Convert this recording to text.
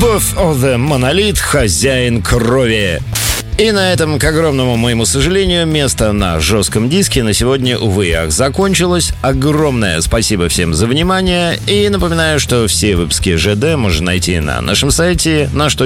Both of the Monolith, хозяин крови. И на этом, к огромному моему сожалению, место на жестком диске на сегодня, увы и ах, закончилось. Огромное спасибо всем за внимание. И напоминаю, что все выпуски ЖД можно найти на нашем сайте, на что